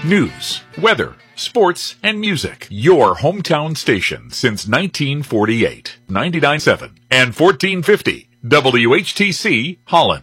News, weather, sports, and music. Your hometown station since 1948. 99.7 and 1450 WHTC Holland.